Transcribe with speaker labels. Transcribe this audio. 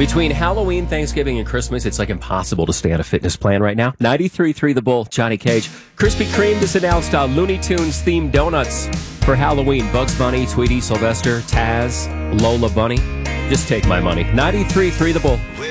Speaker 1: Between Halloween, Thanksgiving, and Christmas, it's like impossible to stay on a fitness plan right now. 93.3 The Bull, Johnny Cage. Krispy Kreme just announced Looney Tunes themed donuts for Halloween. Bugs Bunny, Tweety, Sylvester, Taz, Lola Bunny. Just take my money. 93.3 The Bull.